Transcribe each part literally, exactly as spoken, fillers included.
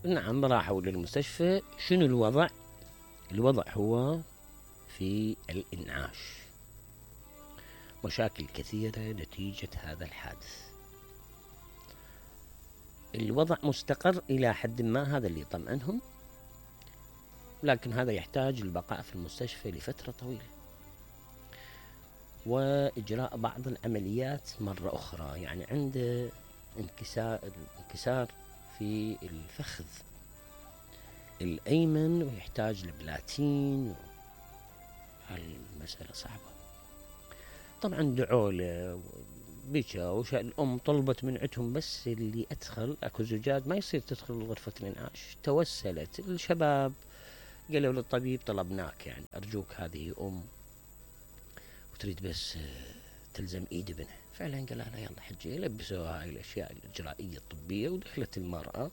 نعم راحوا للمستشفى. شنو الوضع؟ الوضع هو في الإنعاش، مشاكل كثيرة نتيجة هذا الحادث. الوضع مستقر إلى حد ما، هذا اللي يطمئنهم، لكن هذا يحتاج البقاء في المستشفى لفترة طويلة وإجراء بعض العمليات مرة أخرى. يعني عنده انكسار انكسار في الفخذ الأيمن ويحتاج لبلاتين. هالمسألة صعبة. طبعا دعوا له بكى، وش الأم طلبت من عندهم بس اللي أدخل أكو زجاج ما يصير تدخل غرفة الإنعاش. توسلت الشباب قالوا للطبيب طلبناك، يعني أرجوك، هذه أم وتريد بس تلزم إيد ابنها. فعلا قال لها يلا حجي، لبسوها هاي الأشياء الإجرائية الطبية ودخلت المرأة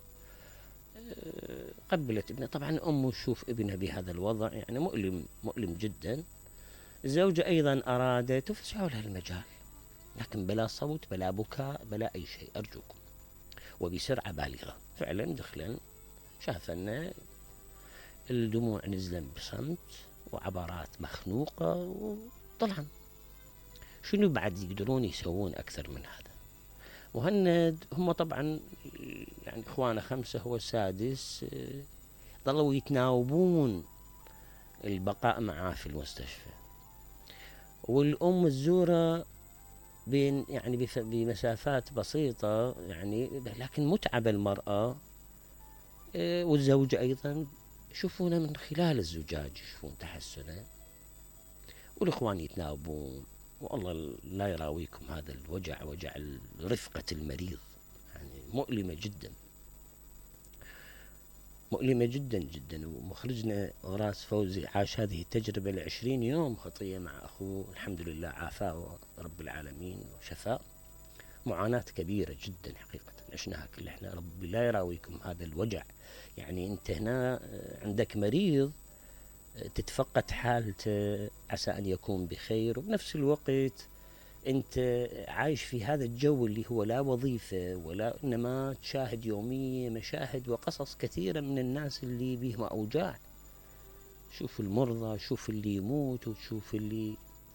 قبلت ابنها. طبعا أمه تشوف ابنها بهذا الوضع يعني مؤلم مؤلم جدا. الزوجة أيضا أرادت وفسحوا لها المجال، لكن بلا صوت بلا بكاء بلا أي شيء أرجوكم، وبسرعة بالغة. فعلا دخلا شاف أن الدموع نزلا بصمت وعبارات مخنوقة وطلعا. شنو بعد يقدرون يسوون أكثر من هذا؟ مهند هم طبعا يعني إخوانه خمسة، هو السادس، ظلوا يتناوبون البقاء معاه في المستشفى. والأم الزورة بين يعني بمسافات بسيطة يعني، لكن متعبة المرأة. والزوجة أيضا يشوفونه من خلال الزجاج، يشوفون تحسنه، والإخوان يتناوبون. والله لا يراويكم هذا الوجع، وجع رفقة المريض، يعني مؤلمة جدا مؤلمة جدا جدا. ومخرجنا غراس فوزي عاش هذه التجربة لعشرين يوم خطية مع أخوه، الحمد لله عافاه رب العالمين وشفاء. معاناة كبيرة جدا حقيقة عشناها كل احنا. رب لا يراويكم هذا الوجع. يعني انت هنا عندك مريض تتفقد حالته، عسى أن يكون بخير، وبنفس الوقت أنت عايش في هذا الجو اللي هو لا وظيفة ولا، إنما تشاهد يوميا مشاهد وقصص كثيرة من الناس اللي بيهم أوجاع. شوف المرضى، شوف اللي يموت، وتشوف اللي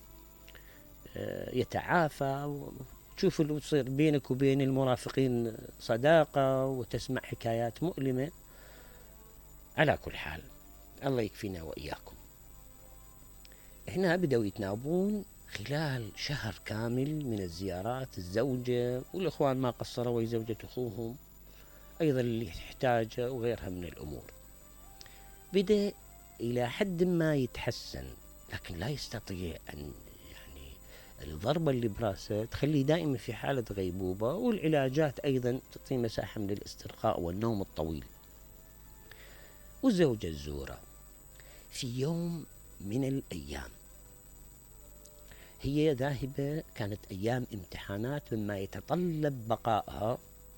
يتعافى، وتشوف اللي يصير بينك وبين المرافقين صداقة، وتسمع حكايات مؤلمة. على كل حال الله يكفينا وإياكم. هنا بدأوا يتناوبون خلال شهر كامل من الزيارات، الزوجة والإخوان ما قصروا، وزوجة أخوهم أيضا اللي يحتاجه وغيرها من الأمور. بدأ إلى حد ما يتحسن، لكن لا يستطيع أن يعني الضربة اللي براسه تخليه دائما في حالة غيبوبة، والعلاجات أيضا تعطيه مساحة من الاسترخاء والنوم الطويل. والزوجة الزورة في يوم من الأيام هي ذاهبة، كانت أيام امتحانات مما يتطلب بقائها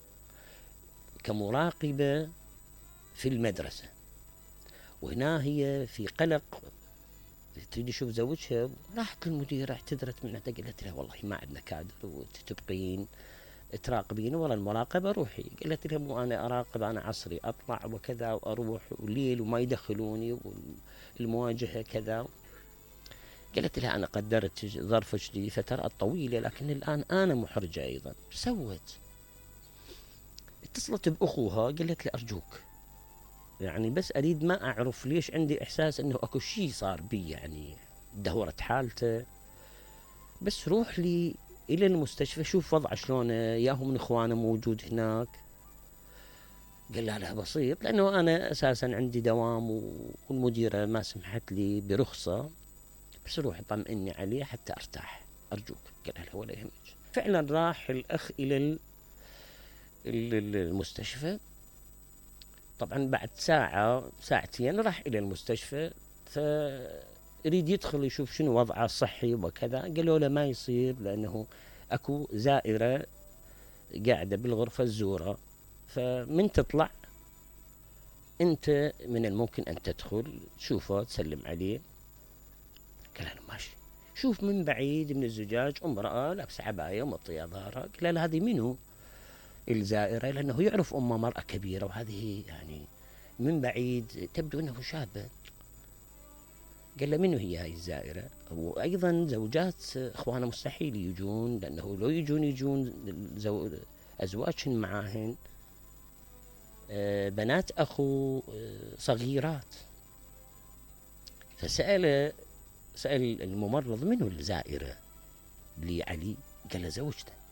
كمراقبة في المدرسة، وهنا هي في قلق تريد تشوف زوجها. راحت المديرة اعتذرت منها، قالت لها والله ما عندنا كادر وتتبقين تراقبين ورا المراقبة، روحي. قالت لها مو أنا أراقب، أنا عصري أطلع وكذا وأروح وليل وما يدخلوني، والمواجهة كذا. قالت لها أنا قدرت ظرفك لي فترات طويلة، لكن الآن أنا محرجة أيضا. سوت اتصلت بأخوها، قالت له أرجوك يعني بس أريد، ما أعرف ليش عندي إحساس أنه أكو شيء صار بي، يعني دهورت حالته، بس روح لي إلى المستشفى شوف وضعه شلونه، ياهو من إخوانه موجود هناك. قال لها بسيط، لأنه أنا أساسا عندي دوام والمديرة ما سمحت لي برخصة، بس روح طمئني عليه حتى أرتاح أرجوك. قال لها ولا يهمك. فعلا راح الأخ إلى المستشفى. طبعا بعد ساعة ساعتين راح إلى المستشفى، فيريد يدخل يشوف شنو وضعه الصحي وكذا. قالوا له ما يصير، لأنه أكو زائرة قاعدة بالغرفة الزورة، فمن تطلع أنت من الممكن أن تدخل تشوفه تسلم عليه. قال له ماشي. شوف من بعيد من الزجاج امرأة لابسة عباية ومطية ظهرها. قال له هذه منو؟ الزائرة، لأنه يعرف أمه مرأة كبيرة، وهذه يعني من بعيد تبدو أنه شابة. قال له منو هي هاي الزائرة؟ وأيضا زوجات إخوانه مستحيل يجون، لأنه لو يجون يجون زو... أزواجهن معاهن بنات أخو صغيرات. فسأل سأل الممرض منو الزائرة لعلي؟ قال له زوجته.